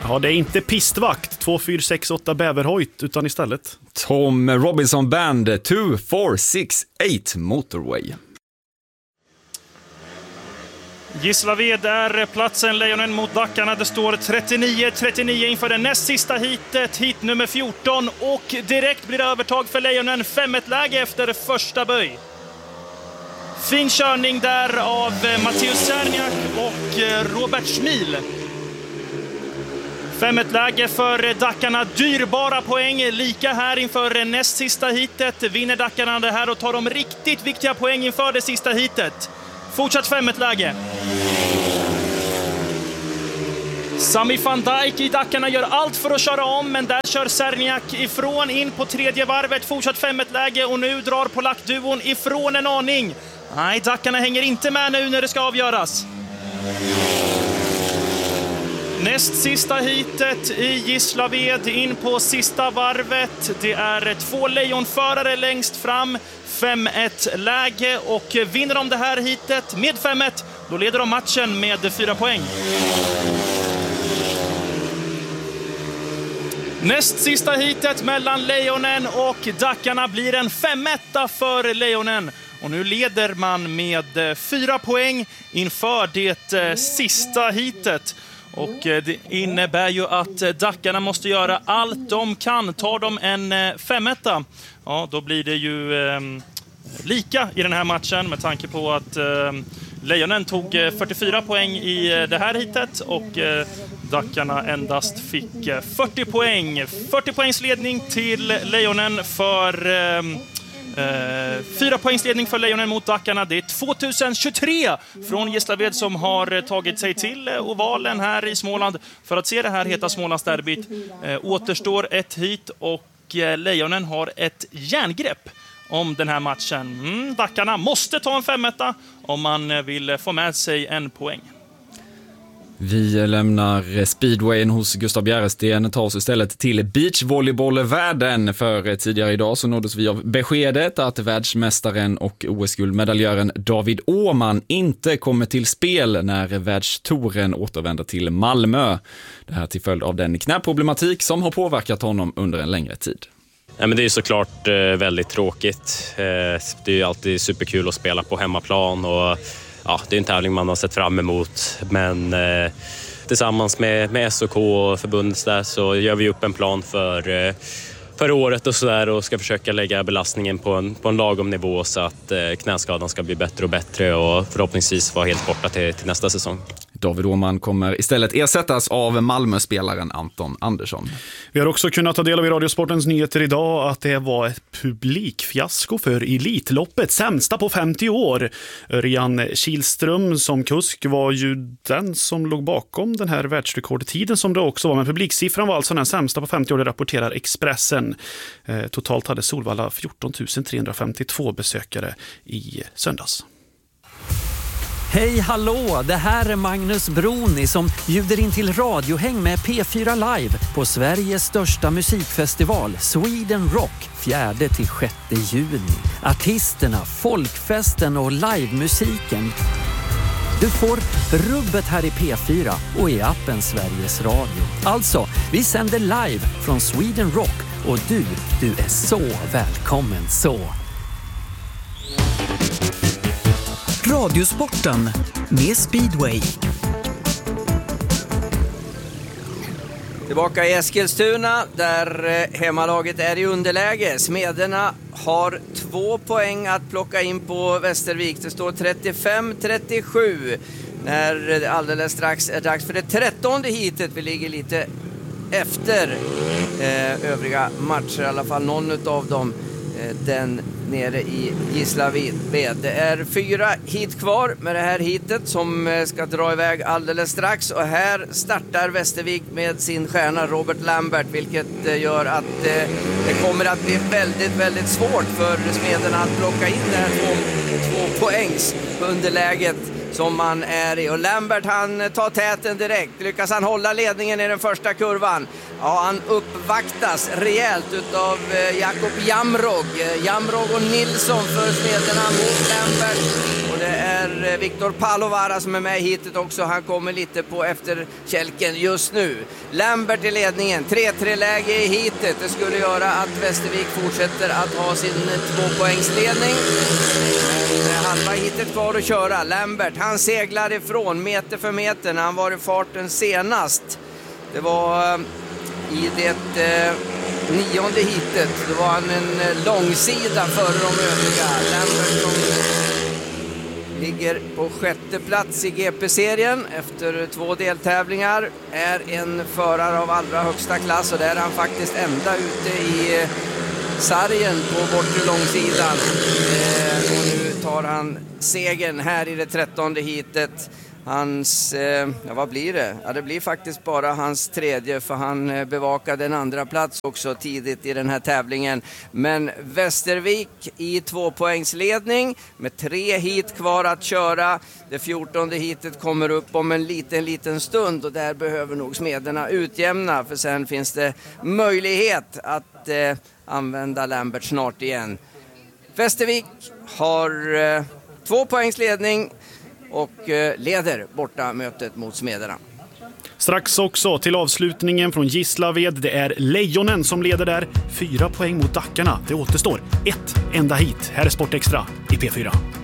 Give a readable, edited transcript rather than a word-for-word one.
Ja, det är inte pistvakt 2468 Bäverhojt utan istället Tom Robinson Band 2468 Motorway. Gislaved är platsen, Lejonen mot Dackarna. Det står 39-39 inför det näst sista hitet, hit nummer 14. Och direkt blir det övertag för Lejonen, 5-1-läge efter första böj. Fin körning där av Matteus Cerniak och Robert Schmil. 5-1-läge för Dackarna, dyrbara poäng, lika här inför näst sista hitet. Vinner Dackarna det här och tar de riktigt viktiga poäng inför det sista hitet. Fortsatt 5-1-läge. Sami van Dijk i Dackarna gör allt för att köra om, men där kör Cerniak ifrån in på tredje varvet. Fortsatt 5-1-läge och nu drar polackduon ifrån en aning. Nej, Dackarna hänger inte med nu när det ska avgöras. Näst sista hitet i Gislaved in på sista varvet. Det är 2 lejonförare längst fram. 5-1-läge och vinner de det här hitet med 5-1, då leder de matchen med 4 poäng. Näst sista hitet mellan Lejonen och Dackarna blir en 5-1 för Lejonen. Och nu leder man med 4 poäng inför det sista hitet. Och det innebär ju att Dackarna måste göra allt de kan. Tar de en 5-1, ja, då blir det ju lika i den här matchen med tanke på att Lejonen tog 44 poäng i det här hitet och Dackarna endast fick 40 poäng. 40 poängs ledning till Lejonen för 4 poängs ledning för Lejonen mot Dackarna. Det är 2023 från Gislaved som har tagit sig till ovalen här i Småland för att se det här heta Smålandsderbyt. Återstår ett hit och Lejonen har ett järngrepp om den här matchen. Dackarna måste ta en 5-1 om man vill få med sig en poäng. Vi lämnar speedwayen hos Gustav Bjäresten, tar oss istället till beachvolleybollvärlden. För tidigare idag så nåddes vi av beskedet att världsmästaren och OS-guldmedaljören David Åhman inte kommer till spel när världstouren återvänder till Malmö. Det här till följd av den knäproblematik som har påverkat honom under en längre tid. Ja, men det är såklart väldigt tråkigt. Det är ju alltid superkul att spela på hemmaplan och ja, det är en tävling man har sett fram emot. Men tillsammans med SOK och förbundet där så gör vi upp en plan för året och sådär och ska försöka lägga belastningen på en lagom nivå så att knäskadan ska bli bättre och bättre och förhoppningsvis vara helt borta till nästa säsong. David Åhman kommer istället ersättas av Malmö-spelaren Anton Andersson. Vi har också kunnat ta del av i Radiosportens nyheter idag att det var ett publikfiasko för Elitloppet, sämsta på 50 år. Örjan Kihlström som kusk var ju den som låg bakom den här världsrekordtiden som det också var, men publiksiffran var alltså den sämsta på 50 år, det rapporterar Expressen. Totalt hade Solvalla 14 352 besökare i söndags. Hej, hallå! Det här är Magnus Broni som bjuder in till radiohäng med P4 Live på Sveriges största musikfestival Sweden Rock 4-6 juni. Artisterna, folkfesten och livemusiken. Du får rubbet här i P4 och i appen Sveriges Radio. Alltså, vi sänder live från Sweden Rock och du är så välkommen så. Radiosporten med Speedway. Tillbaka i Eskilstuna där hemmalaget är i underläge. Smederna har 2 poäng att plocka in på Västervik. Det står 35-37 när det alldeles strax är dags för det 13:e hitet. Vi ligger lite efter övriga matcher, i alla fall någon av dem. Den nere i Gislaved. Det är 4 hit kvar med det här hitet som ska dra iväg alldeles strax. Och här startar Västervik med sin stjärna Robert Lambert, vilket gör att det kommer att bli väldigt, väldigt svårt för smederna att plocka in det här 2 poängs underläget som man är i. Och Lambert, han tar täten direkt. Lyckas han hålla ledningen i den första kurvan? Ja, han uppvaktas rejält utav Jakob Jamrog och Nilsson för smederna mot Lambert. Och det är är Viktor Palovara som är med i hitet också. Han kommer lite på efterkälken just nu. Lambert i ledningen, 3-3-läge i hitet. Det skulle göra att Västervik fortsätter att ha sin 2-poängsledning. Men halva hitet kvar att köra. Lambert, han seglar ifrån meter för meter när han var i farten senast. Det var i det 9:e hitet. Då var han en långsida före de övriga. Lambert som ligger på 6:e plats i GP-serien efter 2 deltävlingar. Är en förare av allra högsta klass och där är han faktiskt ända ute i sargen på bortre långsidan. Och nu tar han segern här i det 13:e hitet. Hans, vad blir det? Ja, det blir faktiskt bara hans 3:e, för han bevakade en andra plats också tidigt i den här tävlingen. Men Västervik i 2-poängsledning med 3 hit kvar att köra. Det 14:e hitet kommer upp om en liten stund och där behöver nog smederna utjämna, för sen finns det möjlighet att använda Lambert snart igen. Västervik har 2-poängsledning och leder borta mötet mot smederna. Strax också till avslutningen från Gislaved. Det är Lejonen som leder där. 4 poäng mot Dackarna. Det återstår ett enda hit. Här är Sport Extra i P4.